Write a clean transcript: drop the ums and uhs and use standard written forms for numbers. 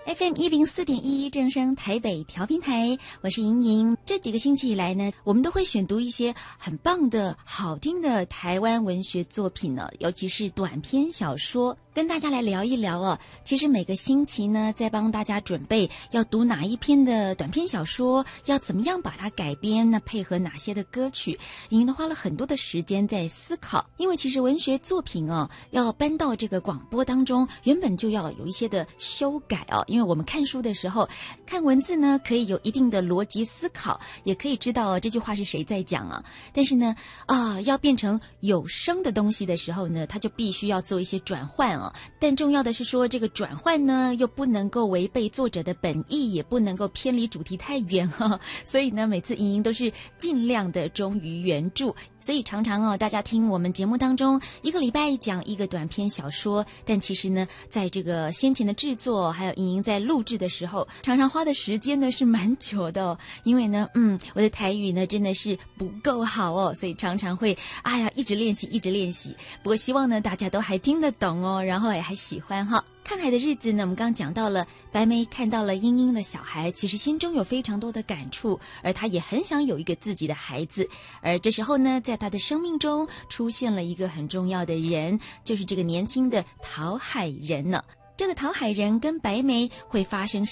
FM104.1正声台北调频台，我是莹莹。这几个星期以来呢，我们都会选读一些很棒的好听的台湾文学作品呢，尤其是短篇小说，跟大家来聊一聊哦。其实每个星期呢，在帮大家准备要读哪一篇的短篇小说，要怎么样把它改编，那配合哪些的歌曲，莹莹都花了很多的时间在思考。因为其实文学作品哦，要搬到这个广播当中，原本就要有一些的修改哦。因为我们看书的时候，看文字呢，可以有一定的逻辑思考，也可以知道这句话是谁在讲啊。但是呢，要变成有声的东西的时候呢，它就必须要做一些转换啊。但重要的是说，这个转换呢，又不能够违背作者的本意，也不能够偏离主题太远哈。所以呢，每次莹莹都是尽量的忠于原著。所以常常大家听我们节目当中，一个礼拜讲一个短篇小说，但其实呢，在这个先前的制作，还有莹莹在录制的时候，常常花的时间呢是蛮久的哦。因为呢，我的台语呢真的是不够好哦，所以常常会一直练习。不过希望呢大家都还听得懂哦，然后也还喜欢哈。看海的日子呢，我们刚刚讲到了白梅看到了英英的小孩，其实心中有非常多的感触，而她也很想有一个自己的孩子。而这时候呢，在她的生命中出现了一个很重要的人，就是这个年轻的陶海人呢。这个陶海人跟白梅会发生